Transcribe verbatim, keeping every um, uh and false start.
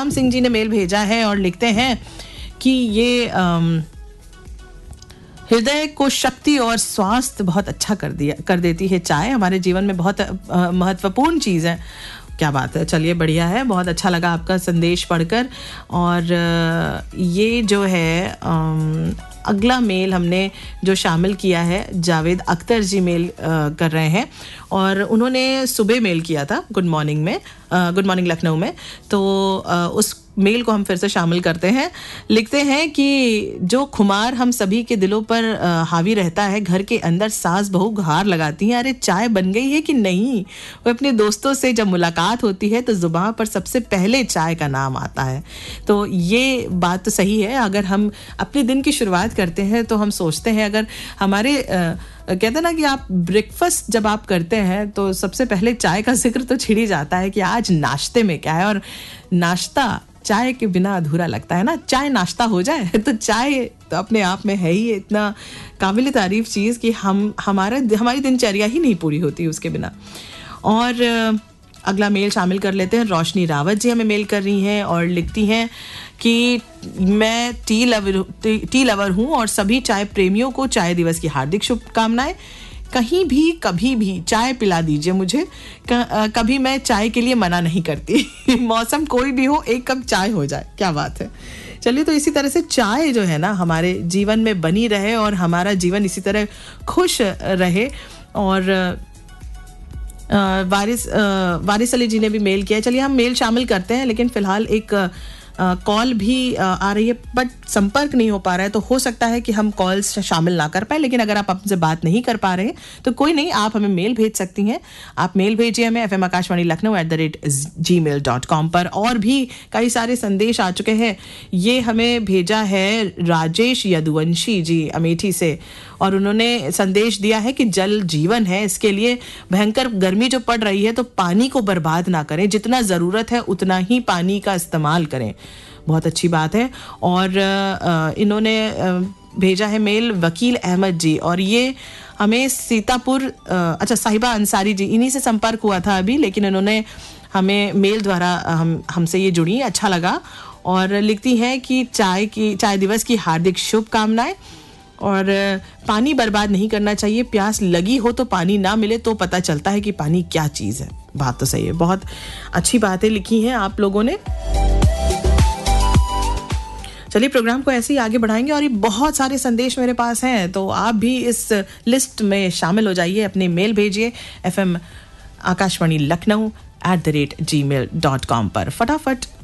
राम सिंह जी ने मेल भेजा है और लिखते हैं कि ये अम, हृदय को शक्ति और स्वास्थ्य बहुत अच्छा कर दिया कर देती है चाय, हमारे जीवन में बहुत महत्वपूर्ण चीज़ है। क्या बात है, चलिए बढ़िया है, बहुत अच्छा लगा आपका संदेश पढ़कर। और ये जो है अम, अगला मेल हमने जो शामिल किया है, जावेद अख्तर जी मेल कर रहे हैं और उन्होंने सुबह मेल किया था गुड मॉर्निंग में, गुड मॉर्निंग लखनऊ में। तो आ, उस मेल को हम फिर से शामिल करते हैं। लिखते हैं कि जो खुमार हम सभी के दिलों पर आ, हावी रहता है, घर के अंदर सास बहू गुहार लगाती हैं, अरे चाय बन गई है कि नहीं। वो अपने दोस्तों से जब मुलाकात होती है तो जुबान पर सबसे पहले चाय का नाम आता है। तो ये बात तो सही है, अगर हम अपने दिन की शुरुआत करते हैं तो हम सोचते हैं, अगर हमारे आ, कहते हैं ना कि आप ब्रेकफास्ट जब आप करते हैं तो सबसे पहले चाय का जिक्र तो छिड़ ही जाता है कि आज नाश्ते में क्या है। और नाश्ता चाय के बिना अधूरा लगता है ना, चाय नाश्ता हो जाए तो चाय तो अपने आप में है ही इतना काबिल तारीफ चीज़ कि हम हमारा हमारी दिनचर्या ही नहीं पूरी होती उसके बिना। और अगला मेल शामिल कर लेते हैं। रोशनी रावत जी हमें मेल कर रही हैं और लिखती हैं कि मैं tea lover T, tea lover हूँ और सभी चाय प्रेमियों को चाय दिवस की हार्दिक शुभकामनाएं। कहीं भी कभी भी चाय पिला दीजिए मुझे, कभी मैं चाय के लिए मना नहीं करती मौसम कोई भी हो, एक कप चाय हो जाए। क्या बात है। चलिए, तो इसी तरह से चाय जो है ना हमारे जीवन में बनी रहे और हमारा जीवन इसी तरह खुश रहे। और वारिस वारिस अली जी ने भी मेल किया है। चलिए हम मेल शामिल करते हैं, लेकिन फिलहाल एक कॉल भी आ, आ रही है बट संपर्क नहीं हो पा रहा है, तो हो सकता है कि हम कॉल्स शामिल ना कर पाए। लेकिन अगर आप हमसे बात नहीं कर पा रहे तो कोई नहीं, आप हमें मेल भेज सकती हैं। आप मेल भेजिए हमें F M Akashvani Lucknow at the rate ji mail dot com पर। और भी कई सारे संदेश आ चुके हैं। ये हमें भेजा है राजेश यदुवंशी जी अमेठी से, और उन्होंने संदेश दिया है कि जल जीवन है, इसके लिए भयंकर गर्मी जो पड़ रही है तो पानी को बर्बाद ना करें, जितना ज़रूरत है उतना ही पानी का इस्तेमाल करें। बहुत अच्छी बात है। और इन्होंने भेजा है मेल वकील अहमद जी, और ये हमें सीतापुर, अच्छा साहिबा अंसारी जी, इन्हीं से संपर्क हुआ था अभी, लेकिन इन्होंने हमें मेल द्वारा हम हमसे ये जुड़ी, अच्छा लगा। और लिखती हैं कि चाय की चाय दिवस की हार्दिक शुभकामनाएं, और पानी बर्बाद नहीं करना चाहिए, प्यास लगी हो तो पानी ना मिले तो पता चलता है कि पानी क्या चीज़ है। बात तो सही है, बहुत अच्छी बातें लिखी हैं आप लोगों ने। चलिए प्रोग्राम को ऐसे ही आगे बढ़ाएंगे, और ये बहुत सारे संदेश मेरे पास हैं, तो आप भी इस लिस्ट में शामिल हो जाइए। अपने मेल भेजिए F M Akashvani Lucknow at the rate ji mail dot com पर फटाफट।